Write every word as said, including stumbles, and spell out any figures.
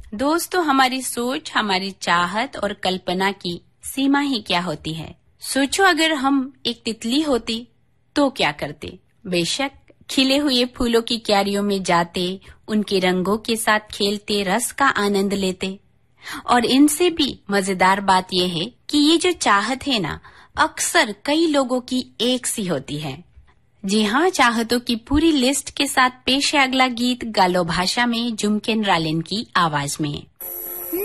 दोस्तों, हमारी सोच, हमारी चाहत और कल्पना की सीमा ही क्या होती है। सोचो, अगर हम एक तितली होती तो क्या करते। बेशक खिले हुए फूलों की क्यारियों में जाते, उनके रंगों के साथ खेलते, रस का आनंद लेते। और इनसे भी मजेदार बात यह है कि ये जो चाहत है ना, अक्सर कई लोगों की एक सी होती है। जी हाँ, चाहतों की पूरी लिस्ट के साथ पेश है अगला गीत गालो भाषा में जुमकेन रालेन की आवाज में।